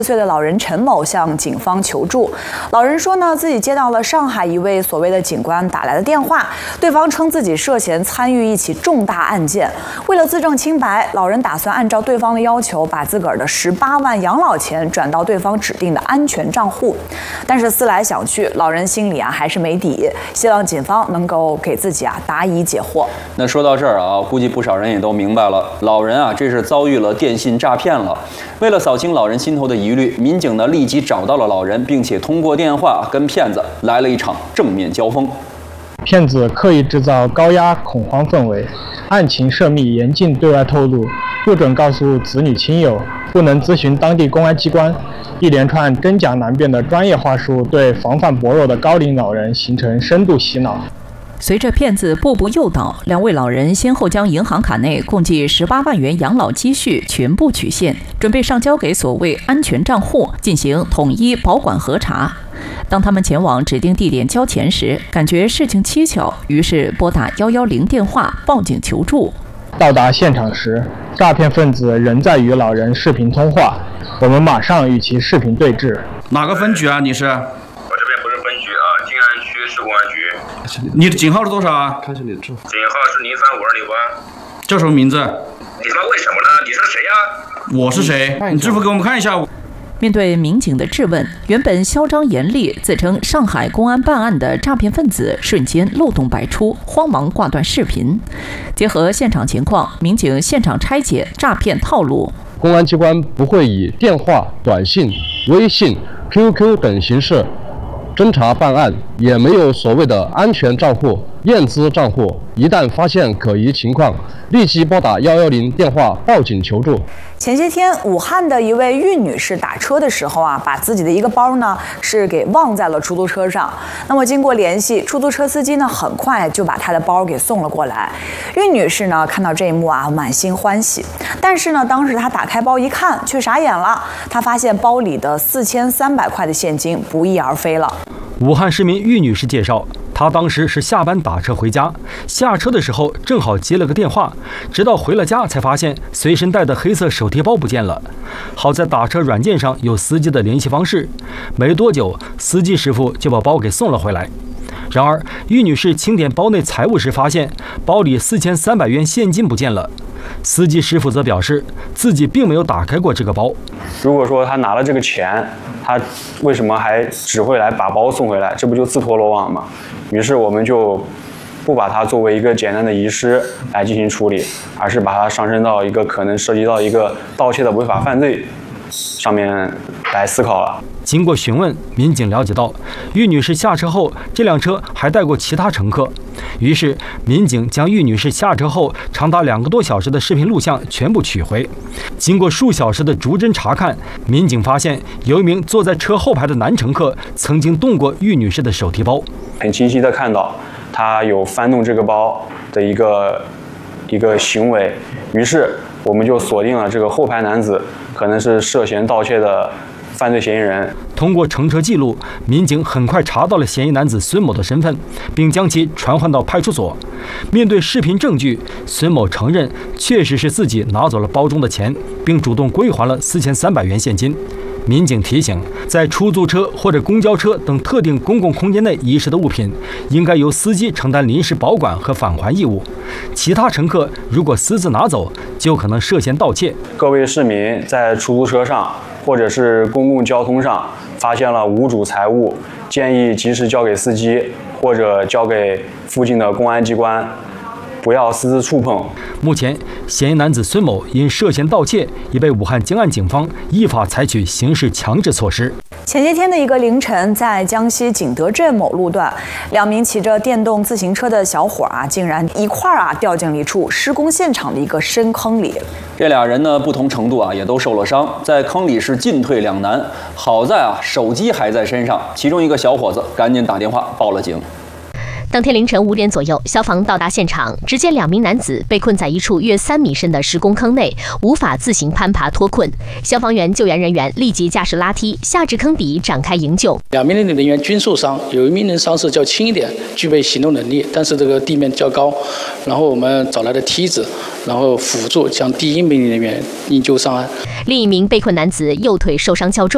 岁的老人陈某向警方求助。老人说呢，自己接到了上海一位所谓的警官打来的电话，对方称自己涉嫌参与一起重大案件。为了自证清白，老人打算按照对方的要求，把自个儿的18万养老钱转到对方指定的安全账户。但是思来想去，老人心里还是没底，希望警方能够给自己答疑解惑。 那说到这儿估计不少人也都明白了，老人这是遭遇了电信诈骗了。为了扫清老人心头的疑虑，民警呢立即找到了老人，并且通过电话跟骗子来了一场正面交锋。 骗子刻意制造高压恐慌氛围，案情涉密，严禁对外透露，不准告诉子女亲友，不能咨询当地公安机关。一连串真假难辨的专业话术，对防范薄弱的高龄老人形成深度洗脑。 随着骗子步步诱导，两位老人先后将银行卡内共计18万元养老积蓄全部取现，准备上交给所谓安全账户进行统一保管核查。当他们前往指定地点交钱时，感觉事情蹊跷，于是拨打110电话报警求助。 到达现场时，诈骗分子仍在与老人视频通话，我们马上与其视频对峙。 哪个分局啊？你是？ 我这边不是分局静安区市公安局。 你的警号是多少啊？ 看一下你的证。警号是035268。 叫什么名字？ 你他妈问什么呢？你是谁呀？ 我是谁？你支付给我们看一下。 面对民警的质问，原本嚣张严厉、自称上海公安办案的诈骗分子瞬间漏洞百出，慌忙挂断视频。结合现场情况，民警现场拆解诈骗套路。 公安机关不会以电话、短信、微信、QQ 等形式侦查办案，也没有所谓的安全账户、验资账户。一旦发现可疑情况，立即拨打110电话报警求助。 前些天，武汉的一位郁女士打车的时候把自己的一个包呢是给忘在了出租车上。那么经过联系，出租车司机呢很快就把她的包给送了过来。郁女士呢看到这一幕满心欢喜，但是呢当时她打开包一看，却傻眼了。她发现包里的4300块的现金不翼而飞了。 武汉市民郁女士介绍，她当时是下班打车回家，下车的时候正好接了个电话，直到回了家才发现随身带的黑色手提包不见了。好在打车软件上有司机的联系方式，没多久司机师傅就把包给送了回来。然而郁女士清点包内财物时发现包里4300元现金不见了。司机师傅则表示自己并没有打开过这个包。 如果说他拿了这个钱，他为什么还只会来把包送回来？这不就自投罗网吗？于是我们就不把它作为一个简单的遗失来进行处理，而是把它上升到一个可能涉及到一个盗窃的违法犯罪上面来思考了。 经过询问，民警了解到，郁女士下车后，这辆车还带过其他乘客。于是，民警将郁女士下车后长达2个多小时的视频录像全部取回。经过数小时的逐帧查看，民警发现有一名坐在车后排的男乘客曾经动过郁女士的手提包， 很清晰地看到他有翻动这个包的一个行为。于是，我们就锁定了这个后排男子可能是涉嫌盗窃的犯罪嫌疑人。 通过乘车记录，民警很快查到了嫌疑男子孙某的身份，并将其传唤到派出所。面对视频证据，孙某承认确实是自己拿走了包中的钱，并主动归还了4300元现金。民警提醒，在出租车或者公交车等特定公共空间内遗失的物品，应该由司机承担临时保管和返还义务。其他乘客如果私自拿走，就可能涉嫌盗窃。 各位市民在出租车上或者是公共交通上发现了无主财物，建议及时交给司机或者交给附近的公安机关，不要私自触碰。 目前，嫌疑男子孙某因涉嫌盗窃，已被武汉江岸警方依法采取刑事强制措施。 前些天的一个凌晨，在江西景德镇某路段，2名骑着电动自行车的小伙竟然一块掉进了一处施工现场的一个深坑里。 这俩人呢，不同程度也都受了伤，在坑里是进退两难。好在手机还在身上，其中一个小伙子赶紧打电话报了警。 当天凌晨5点左右，消防到达现场，只见2名男子被困在一处约3米深的施工坑内，无法自行攀爬脱困。消防员、救援人员立即驾驶拉梯下至坑底展开营救。 2名人员均受伤，有1名人伤势较轻一点，具备行动能力，但是这个地面较高，然后我们找来的梯子，然后辅助将第1名人员营救上岸。 另一名被困男子右腿受伤较重。